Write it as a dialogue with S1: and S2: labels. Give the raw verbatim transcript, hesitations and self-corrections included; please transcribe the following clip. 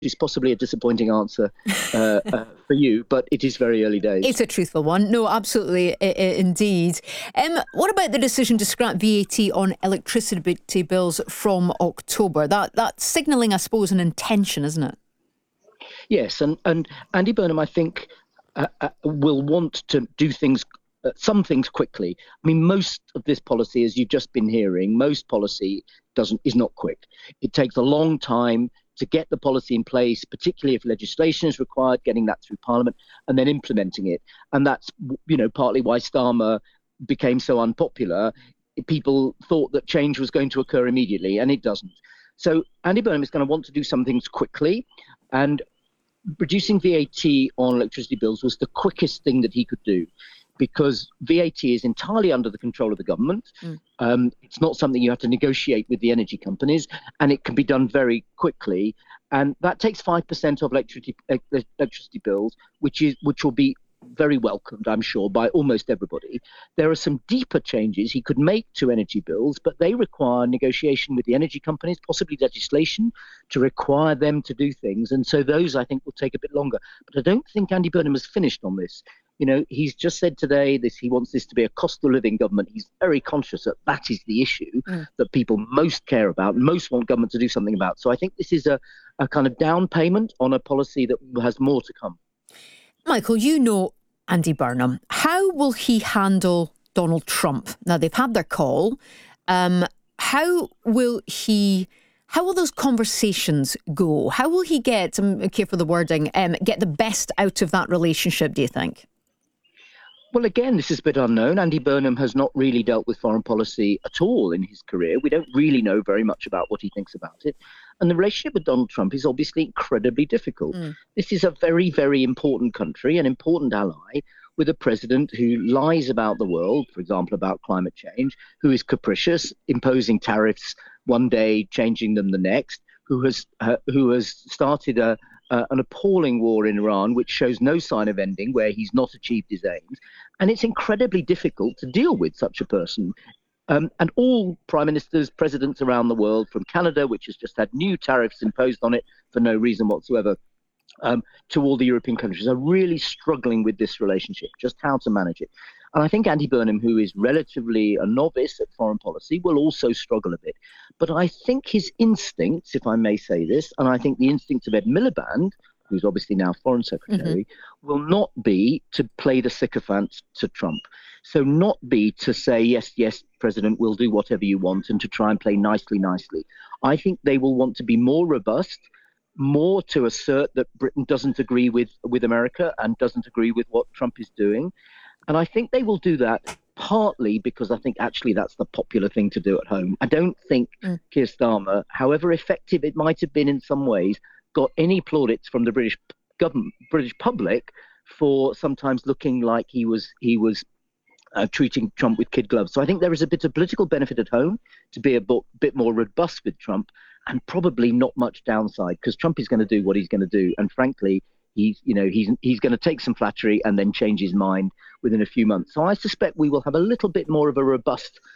S1: is possibly a disappointing answer uh, uh, for you, but it is very early days.
S2: It's a truthful one. No, absolutely, I- I- indeed. Um, what about the decision to scrap V A T on electricity bills from October? That That's signalling, I suppose, an intention, isn't it?
S1: Yes, and, and Andy Burnham, I think, uh, uh, will want to do things, uh, some things quickly. I mean, most of this policy, as you've just been hearing, most policy doesn't is not quick. It takes a long time to get the policy in place, particularly if legislation is required, getting that through Parliament and then implementing it. And that's, you know, partly why Starmer became so unpopular. People thought that change was going to occur immediately, and it doesn't. So Andy Burnham is going to want to do some things quickly, and reducing V A T on electricity bills was the quickest thing that he could do, because V A T is entirely under the control of the government. Mm. Um, it's not something you have to negotiate with the energy companies, and it can be done very quickly. And that takes five percent of electricity electricity bills, which is which will be very welcomed, I'm sure, by almost everybody. There are some deeper changes he could make to energy bills, but they require negotiation with the energy companies, possibly legislation to require them to do things. And so those, I think, will take a bit longer. But I don't think Andy Burnham has finished on this. You know, he's just said today this he wants this to be a cost of living government. He's very conscious that that is the issue mm. that people most care about, most want government to do something about. So I think this is a, a kind of down payment on a policy that has more to come.
S2: Michael, you know Andy Burnham. How will he handle Donald Trump? Now, they've had their call. Um, how will he... How will those conversations go? How will he get, um, care for the wording, um, get the best out of that relationship, do you think?
S1: Well, again, this is a bit unknown. Andy Burnham has not really dealt with foreign policy at all in his career. We don't really know very much about what he thinks about it. And the relationship with Donald Trump is obviously incredibly difficult. Mm. This is a very, very important country, an important ally, with a president who lies about the world, for example, about climate change, who is capricious, imposing tariffs one day, changing them the next, who has uh, who has started a Uh, an appalling war in Iran, which shows no sign of ending, where he's not achieved his aims. And it's incredibly difficult to deal with such a person. Um, and all prime ministers, presidents around the world, from Canada, which has just had new tariffs imposed on it for no reason whatsoever, um, to all the European countries, are really struggling with this relationship, just how to manage it. And I think Andy Burnham, who is relatively a novice at foreign policy, will also struggle a bit. But I think his instincts, if I may say this, and I think the instincts of Ed Miliband, who's obviously now Foreign Secretary, mm-hmm. will not be to play the sycophant to Trump. So not be to say, yes, yes, President, we'll do whatever you want, and to try and play nicely, nicely. I think they will want to be more robust, more to assert that Britain doesn't agree with, with America and doesn't agree with what Trump is doing. And I think they will do that partly because I think actually that's the popular thing to do at home. I don't think mm. Keir Starmer, however effective it might have been in some ways, got any plaudits from the British government, British public for sometimes looking like he was he was uh, treating Trump with kid gloves. So I think there is a bit of political benefit at home to be a bo- bit more robust with Trump, and probably not much downside, because Trump is going to do what he's going to do. And frankly, He's, you know, he's he's going to take some flattery and then change his mind within a few months. So I suspect we will have a little bit more of a robust